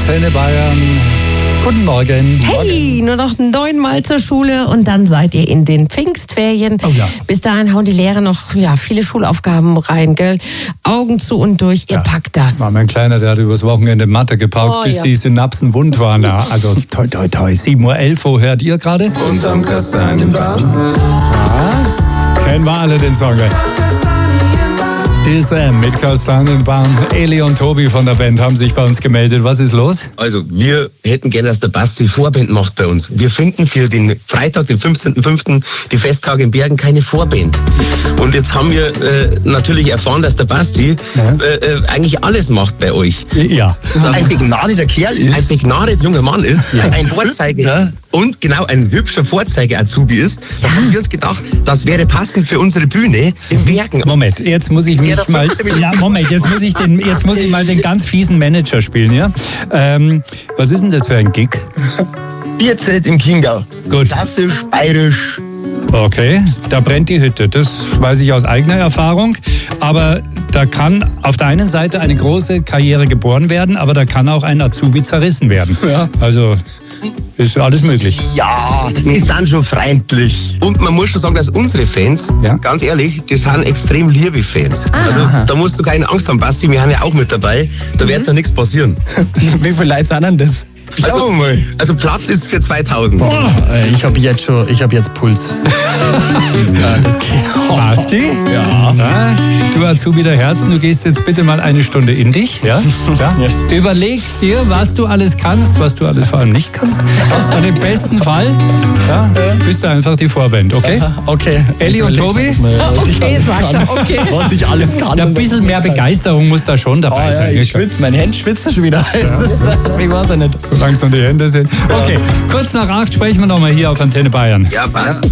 Antenne Bayern. Guten Morgen. Hey, nur noch 9 Mal zur Schule und dann seid ihr in den Pfingstferien. Oh ja. Bis dahin hauen die Lehrer noch viele Schulaufgaben rein, gell? Augen zu und durch, ihr packt das. Mein Kleiner, der hat übers Wochenende Mathe gepaukt, bis die Synapsen wund waren. Also toi, toi, toi. 7.11 Uhr, wo hört ihr gerade? Unterm Kastanienbaum. Kennen wir alle den Song. DSM mit Kastanienbaum. Eli und Tobi von der Band haben sich bei uns gemeldet. Was ist los? Also, wir hätten gerne, dass der Basti Vorband macht bei uns. Wir finden für den Freitag, den 15.05., die Festtage in Bergen keine Vorband. Und jetzt haben wir natürlich erfahren, dass der Basti eigentlich alles macht bei euch. Ja. Ein begnadeter Kerl ist. Ein begnadeter junger Mann ist. Ja. Ein Vorzeiger. Und genau ein hübscher Vorzeige-Azubi ist. Da haben wir uns gedacht, das wäre passend für unsere Bühne in Bergen. Moment, jetzt muss ich mich mal. Ja, Moment, jetzt muss ich mal den ganz fiesen Manager spielen, ja? Was ist denn das für ein Gig? Bierzelt im Chiemgau. Gut. Klassisch, bayerisch. Okay, da brennt die Hütte. Das weiß ich aus eigener Erfahrung. Aber da kann auf der einen Seite eine große Karriere geboren werden, aber da kann auch ein Azubi zerrissen werden. Ja. Also ist alles möglich. Ja, die sind schon freundlich. Und man muss schon sagen, dass unsere Fans, ganz ehrlich, die sind extrem liebe Fans. Also da musst du keine Angst haben, Basti, wir haben ja auch mit dabei. Da wird ja nichts passieren. Wie viele Leute sind denn das? Also Platz ist für 2000. Boah, ich habe jetzt Puls. Basti? Ja. Du Azubi der Herzen, du gehst jetzt bitte mal eine Stunde in dich. Ja? Ja. Überlegst dir, was du alles kannst, was du alles vor allem nicht kannst. Und im besten Fall bist du einfach die Vorband, okay? Okay. Eli und Tobi? Okay, sagt er, okay. Was ich alles kann. Ein bisschen mehr Begeisterung muss da schon dabei sein. Ich schwitze, meine Hände schwitzen schon wieder. Ich weiß ja nicht. Solange es nur die Hände sind. Okay, kurz nach 8 sprechen wir nochmal hier auf Antenne Bayern. Ja, passt.